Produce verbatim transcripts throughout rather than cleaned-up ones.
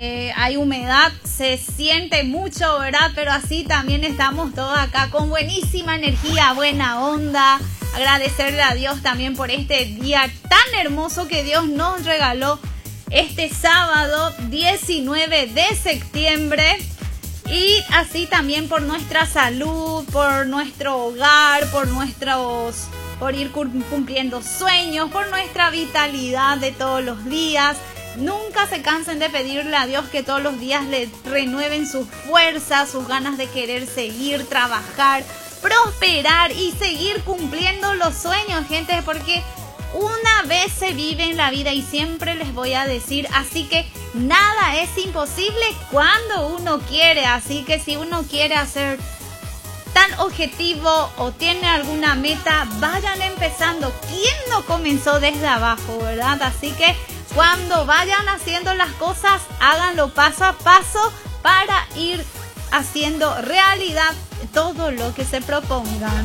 eh, hay humedad, se siente mucho, ¿verdad? Pero así también estamos todos acá con buenísima energía, buena onda. Agradecerle a Dios también por este día tan hermoso que Dios nos regaló este sábado diecinueve de septiembre. Y así también por nuestra salud, por nuestro hogar, por nuestros, por ir cumpliendo sueños, por nuestra vitalidad de todos los días. Nunca se cansen de pedirle a Dios que todos los días le renueven sus fuerzas, sus ganas de querer seguir, trabajar, prosperar y seguir cumpliendo los sueños, gente, porque una vez se vive en la vida y siempre les voy a decir, así que nada es imposible cuando uno quiere, así que si uno quiere hacer tan objetivo o tiene alguna meta, vayan empezando. ¿Quién no comenzó desde abajo, verdad? Así que cuando vayan haciendo las cosas, háganlo paso a paso para ir haciendo realidad todo lo que se propongan.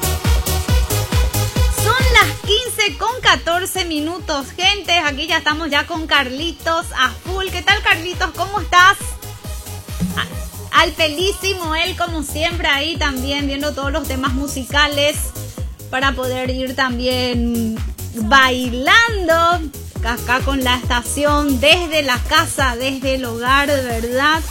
Son las quince con catorce minutos, gente. Aquí ya estamos ya con Carlitos a full. ¿Qué tal, Carlitos? ¿Cómo estás? Al pelísimo, él como siempre ahí también viendo todos los temas musicales para poder ir también bailando acá con la estación desde la casa, desde el hogar, ¿verdad?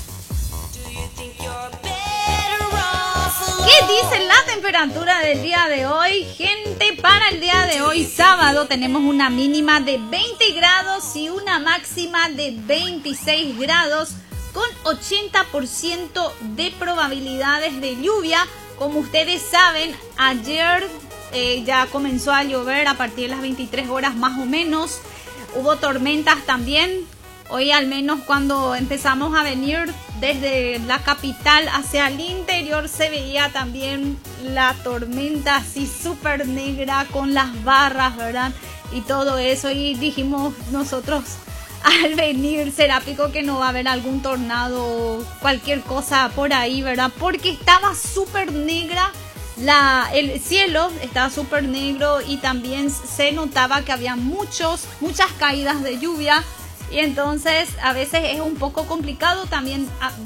¿Qué dice la temperatura del día de hoy? Gente, para el día de hoy, sábado, tenemos una mínima de veinte grados y una máxima de veintiséis grados con ochenta por ciento de probabilidades de lluvia. Como ustedes saben, ayer eh, ya comenzó a llover a partir de las veintitrés horas más o menos. Hubo tormentas también. Hoy al menos cuando empezamos a venir desde la capital hacia el interior se veía también la tormenta así súper negra con las barras, ¿verdad? Y todo eso, y dijimos nosotros al venir, será pico que no va a haber algún tornado o cualquier cosa por ahí, ¿verdad? Porque estaba súper negra, la, el cielo estaba súper negro y también se notaba que había muchos, muchas caídas de lluvia. Y entonces a veces es un poco complicado también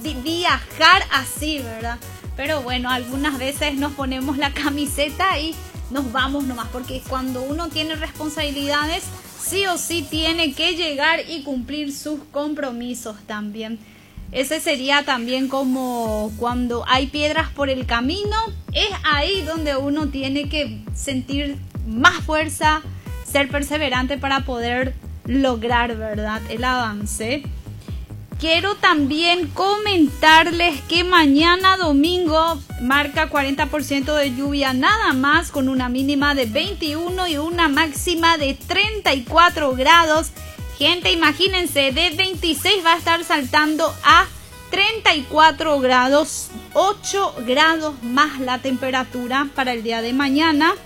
viajar así, ¿verdad? Pero bueno, algunas veces nos ponemos la camiseta y nos vamos nomás, porque cuando uno tiene responsabilidades, sí o sí tiene que llegar y cumplir sus compromisos también. Ese sería también como cuando hay piedras por el camino, es ahí donde uno tiene que sentir más fuerza, ser perseverante para poder lograr, ¿verdad?, el avance. Quiero también comentarles que mañana domingo marca cuarenta por ciento de lluvia nada más, con una mínima de veintiuno y una máxima de treinta y cuatro grados. Gente, imagínense, de veintiséis va a estar saltando a treinta y cuatro grados, ocho grados más la temperatura para el día de mañana.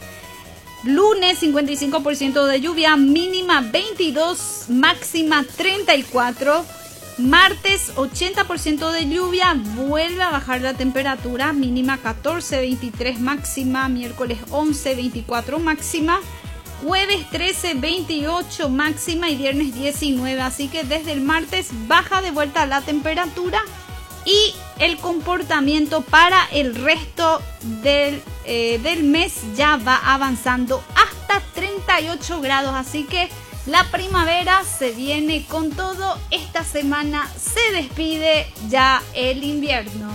Lunes cincuenta y cinco por ciento de lluvia, mínima veintidós, máxima treinta y cuatro. Martes ochenta por ciento de lluvia, vuelve a bajar la temperatura, mínima catorce, veintitrés máxima. Miércoles once, veinticuatro máxima. Jueves trece, veintiocho máxima y viernes diecinueve. Así que desde el martes baja de vuelta la temperatura y el comportamiento para el resto del, eh, del mes ya va avanzando hasta treinta y ocho grados. Así que la primavera se viene con todo. Esta semana se despide ya el invierno.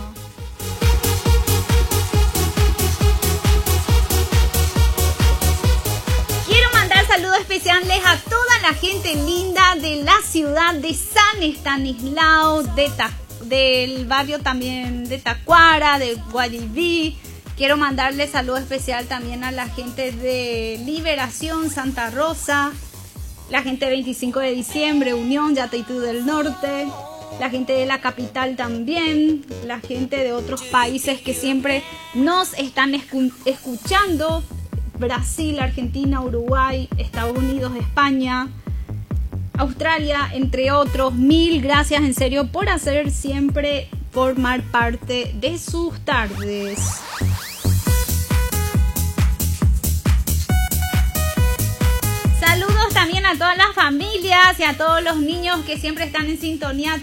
Quiero mandar saludos especiales a toda la gente linda de la ciudad de San Estanislao, de Tacuara, del barrio también de Tacuara, de Guayiví. Quiero mandarle saludo especial también a la gente de Liberación, Santa Rosa, la gente de veinticinco de diciembre, Unión, Yataitú del Norte, la gente de la capital también, la gente de otros países que siempre nos están escu- escuchando, Brasil, Argentina, Uruguay, Estados Unidos, España, Australia, entre otros. Mil gracias en serio por hacer siempre formar parte de sus tardes. Saludos también a todas las familias y a todos los niños que siempre están en sintonía